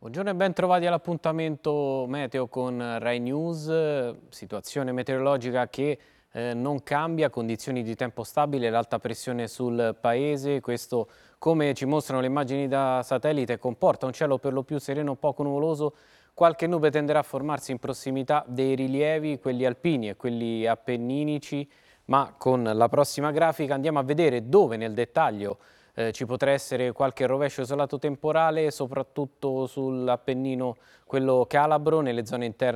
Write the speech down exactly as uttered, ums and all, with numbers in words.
Buongiorno e ben trovati all'appuntamento meteo con Rai News, situazione meteorologica che eh, non cambia, condizioni di tempo stabile, l'alta pressione sul paese, questo come ci mostrano le immagini da satellite comporta un cielo per lo più sereno, poco nuvoloso, qualche nube tenderà a formarsi in prossimità dei rilievi, quelli alpini e quelli appenninici, ma con la prossima grafica andiamo a vedere dove nel dettaglio eh, ci potrà essere qualche rovescio isolato temporale, soprattutto sull'Appennino, quello calabro, nelle zone interne